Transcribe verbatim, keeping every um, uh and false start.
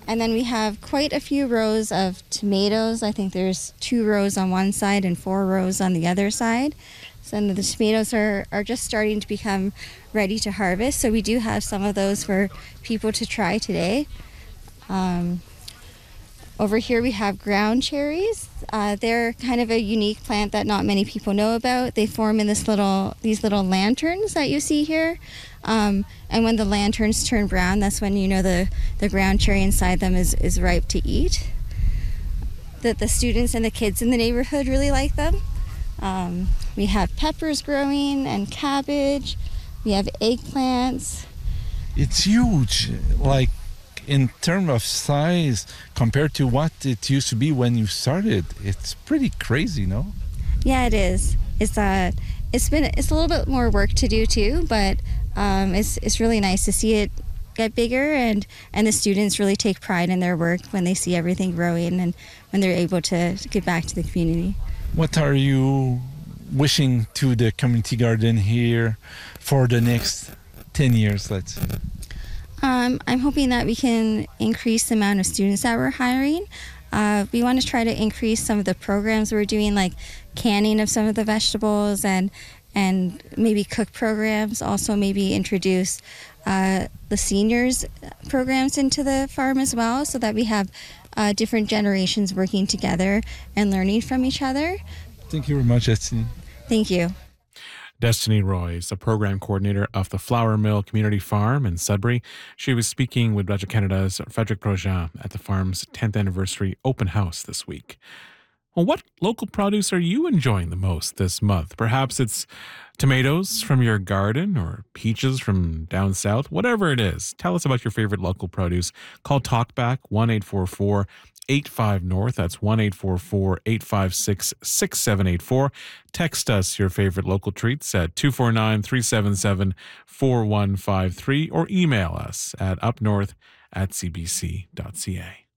And then we have quite a few rows of tomatoes. I think there's two rows on one side and four rows on the other side. So the tomatoes are, are just starting to become ready to harvest. So we do have some of those for people to try today. Um, over here we have ground cherries. Uh, they're kind of a unique plant that not many people know about. They form in this little these little lanterns that you see here. Um, and when the lanterns turn brown, that's when you know the, the ground cherry inside them is, is ripe to eat. The, the students and the kids in the neighborhood really like them. Um, we have peppers growing and cabbage. We have eggplants. It's huge, like in terms of size compared to what it used to be when you started. It's pretty crazy, no? Yeah, it is. It's uh, it's been it's a little bit more work to do too, but um, it's it's really nice to see it get bigger, and and the students really take pride in their work when they see everything growing and when they're able to, to give back to the community. What are you wishing to the community garden here for the next ten years, let's say? Um, I'm hoping that we can increase the amount of students that we're hiring. Uh, we want to try to increase some of the programs we're doing, like canning of some of the vegetables and and maybe cook programs. Also maybe introduce uh, the seniors programs into the farm as well, so that we have uh, different generations working together and learning from each other. Thank you very much, Destiny. Thank you. Destiny Roy is the program coordinator of the Flour Mill Community Farm in Sudbury. She was speaking with Radio Canada's Frederic Grosjean at the farm's tenth anniversary open house this week. Well, what local produce are you enjoying the most this month? Perhaps it's tomatoes from your garden or peaches from down south, whatever it is. Tell us about your favorite local produce. Call Talkback one eight four four eight five North. That's one eight four four eight five six six seven eight four. Text us your favorite local treats at two four nine three seven seven four one five three or email us at upnorth at c b c dot c a.